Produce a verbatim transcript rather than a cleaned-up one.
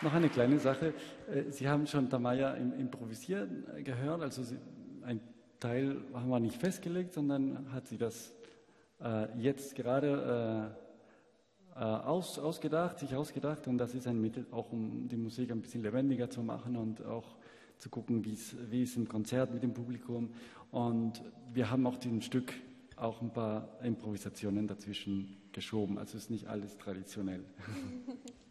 Noch eine kleine Sache. Sie haben schon Tamaya im Improvisieren gehört, also Sie, ein Teil haben wir nicht festgelegt, sondern hat sie das äh, jetzt gerade äh, aus, ausgedacht, sich ausgedacht, und das ist ein Mittel, auch um die Musik ein bisschen lebendiger zu machen und auch zu gucken, wie es im Konzert mit dem Publikum. Und wir haben auch dem Stück auch ein paar Improvisationen dazwischen geschoben, also ist nicht alles traditionell.